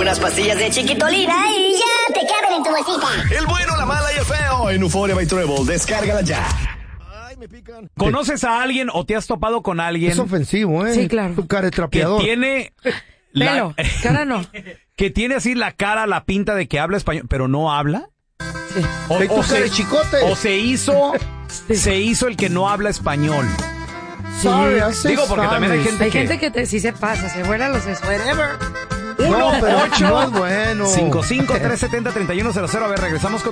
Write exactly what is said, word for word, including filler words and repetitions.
unas pastillas de chiquitolina y ya te caben en tu bolsita. El bueno, la mala y el feo en Euphoria by Treble. Descárgala ya. Ay, me pican. ¿Conoces a alguien o te has topado con alguien? Es ofensivo, ¿eh? Sí, claro. Tu cara de Que trapeador. tiene... la- Pelo, cara no. que tiene así la cara, la pinta de que habla español, pero no habla. Sí. O, Ve tu o cara de se, chicote. o se hizo, se hizo el que no habla español. Sorry, I say Digo, porque también hay sorry. gente Hay que... gente que te, sí se pasa, se vuela los whatever. No, pero no es bueno. cinco cinco, tres siete cero, tres uno cero cero. A ver, regresamos con